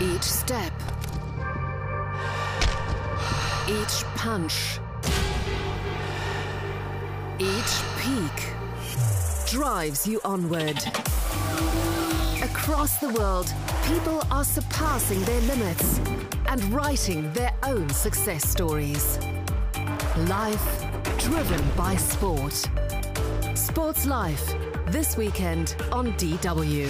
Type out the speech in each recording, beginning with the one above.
Each step, each punch, each peak drives you onward. Across the world, people are surpassing their limits and writing their own success stories. Life driven by sport. Sports Life, this weekend on DW.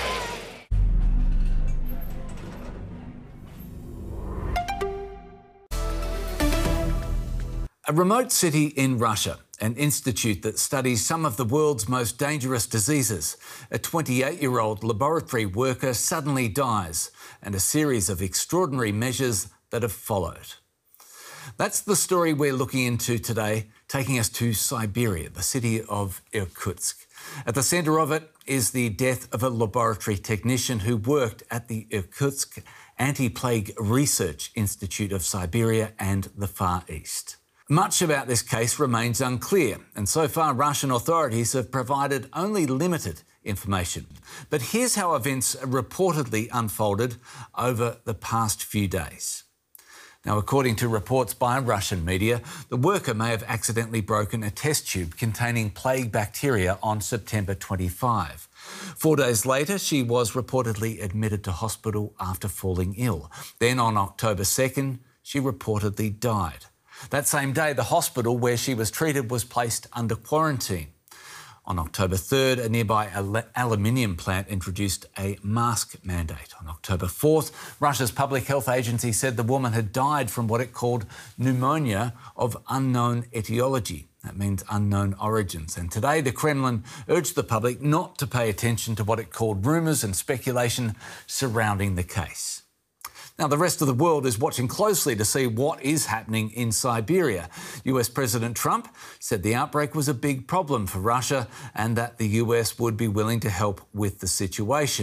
A remote city in Russia, an institute that studies some of the world's most dangerous diseases. A 28-year-old laboratory worker suddenly dies, and a series of extraordinary measures that have followed. That's the story we're looking into today, taking us to Siberia, the city of Irkutsk. At the centre of it is the death of a laboratory technician who worked at the Irkutsk Anti-Plague Research Institute of Siberia and the Far East. Much about this case remains unclear, and so far Russian authorities have provided only limited information. But here's how events reportedly unfolded over the past few days. Now, according to reports by Russian media, the worker may have accidentally broken a test tube containing plague bacteria on September 25. 4 days later, she was reportedly admitted to hospital after falling ill. Then on October 2nd, she reportedly died. That same day, the hospital where she was treated was placed under quarantine. On October 3rd, a nearby aluminium plant introduced a mask mandate. On October 4th, Russia's public health agency said the woman had died from what it called pneumonia of unknown etiology. That means unknown origins. And today, the Kremlin urged the public not to pay attention to what it called rumours and speculation surrounding the case. Now, the rest of the world is watching closely to see what is happening in Siberia. US President Trump said the outbreak was a big problem for Russia and that the US would be willing to help with the situation.